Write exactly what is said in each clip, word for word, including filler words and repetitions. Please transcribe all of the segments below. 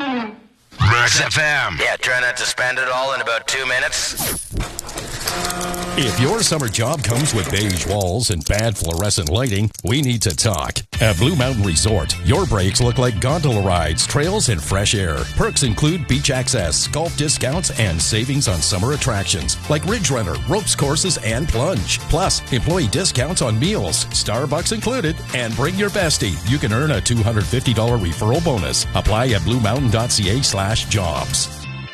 Max F M. Yeah, try not to spend it all in about two minutes. If your summer job comes with beige walls and bad fluorescent lighting, we need to talk. At Blue Mountain Resort, your breaks look like gondola rides, trails, and fresh air. Perks include beach access, golf discounts, and savings on summer attractions like Ridge Runner, ropes courses, and plunge. Plus, employee discounts on meals, Starbucks included, and bring your bestie. You can earn a two hundred fifty dollars referral bonus. Apply at bluemountain.ca slash jobs.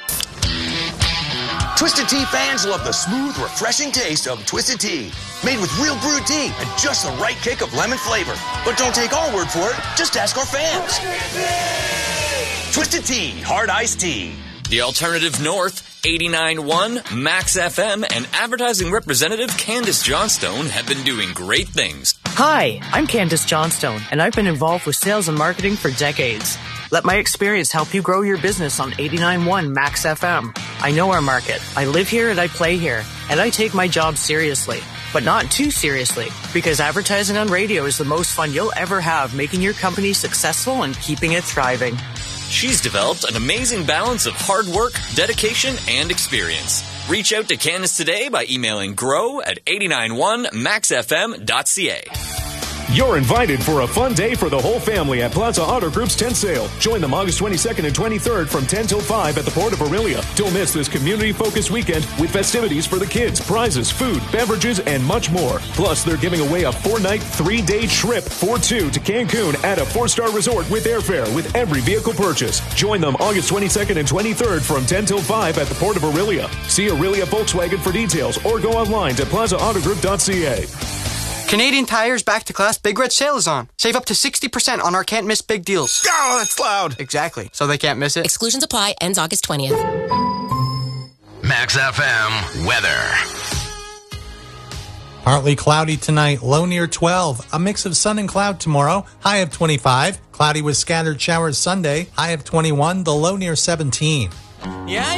Twisted Tea fans love the smooth, refreshing taste of Twisted Tea. Made with real brewed tea and just the right kick of lemon flavor. But don't take our word for it, just ask our fans. Twisted Tea, hard iced tea. The Alternative North, eighty-nine point one, Max F M, and advertising representative Candace Johnstone have been doing great things. Hi, I'm Candace Johnstone, and I've been involved with sales and marketing for decades. Let my experience help you grow your business on eighty-nine point one Max F M. I know our market. I live here and I play here, and I take my job seriously. But not too seriously, because advertising on radio is the most fun you'll ever have, making your company successful and keeping it thriving. She's developed an amazing balance of hard work, dedication, and experience. Reach out to Candace today by emailing grow at eight nine one max f m dot c a. You're invited for a fun day for the whole family at Plaza Auto Group's tent sale. Join them August twenty-second and twenty-third from ten till five at the Port of Aurelia. Don't miss this community-focused weekend with festivities for the kids, prizes, food, beverages, and much more. Plus, they're giving away a four-night, three-day trip for two to Cancun at a four-star resort with airfare with every vehicle purchase. Join them August twenty-second and twenty-third from ten till five at the Port of Aurelia. See Aurelia Volkswagen for details or go online to plaza auto group dot c a. Canadian Tire's Back to Class Big Red Sale is on. Save up to sixty percent on our can't miss big deals. Oh, that's loud. Exactly. So they can't miss it. Exclusions apply. Ends August twentieth. Max F M weather. Partly cloudy tonight, low near twelve. A mix of sun and cloud tomorrow, high of twenty-five. Cloudy with scattered showers Sunday, high of twenty-one. The low near seventeen. Yeah.